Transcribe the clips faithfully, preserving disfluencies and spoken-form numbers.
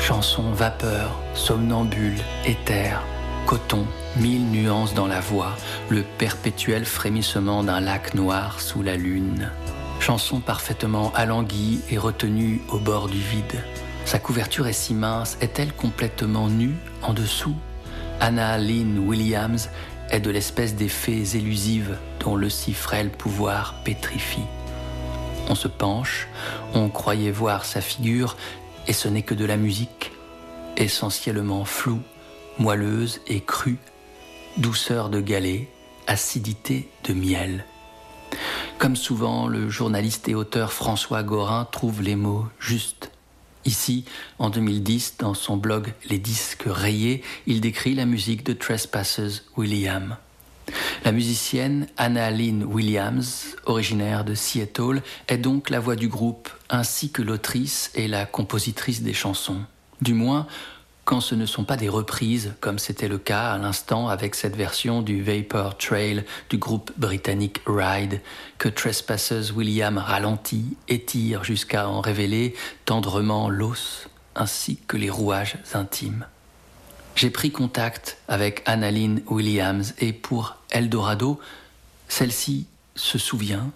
Chanson vapeur, somnambule, éther, coton, mille nuances dans la voix, le perpétuel frémissement d'un lac noir sous la lune. Chanson parfaitement alanguie et retenue au bord du vide. Sa couverture est si mince, est-elle complètement nue en dessous? Anna Lynn Williams est de l'espèce des fées élusives dont le si frêle pouvoir pétrifie. On se penche, on croyait voir sa figure, et ce n'est que de la musique, essentiellement floue, moelleuse et crue, douceur de galets, acidité de miel. Comme souvent, le journaliste et auteur François Gorin trouve les mots justes. Ici, en deux mille dix, dans son blog Les disques rayés, il décrit la musique de Trespassers William. La musicienne Anna Lynn Williams, originaire de Seattle, est donc la voix du groupe, ainsi que l'autrice et la compositrice des chansons. Du moins, quand ce ne sont pas des reprises, comme c'était le cas à l'instant avec cette version du Vapor Trail du groupe britannique Ride, que Trespassers William ralentit, étire jusqu'à en révéler tendrement l'os, ainsi que les rouages intimes. J'ai pris contact avec Anna Lynn Williams et pour Eldorado, celle-ci se souvient.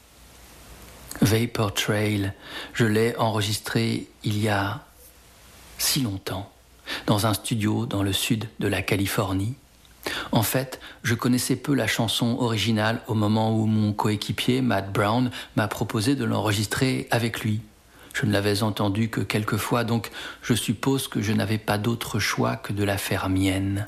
Vapor Trail, je l'ai enregistré il y a si longtemps, dans un studio dans le sud de la Californie. En fait, je connaissais peu la chanson originale au moment où mon coéquipier, Matt Brown, m'a proposé de l'enregistrer avec lui. Je ne l'avais entendue que quelques fois, donc je suppose que je n'avais pas d'autre choix que de la faire mienne.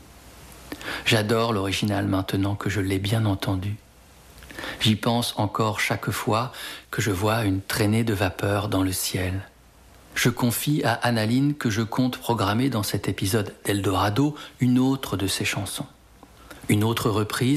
J'adore l'original maintenant que je l'ai bien entendu. J'y pense encore chaque fois que je vois une traînée de vapeur dans le ciel. Je confie à Anna Lynn que je compte programmer dans cet épisode d'Eldorado une autre de ses chansons. Une autre reprise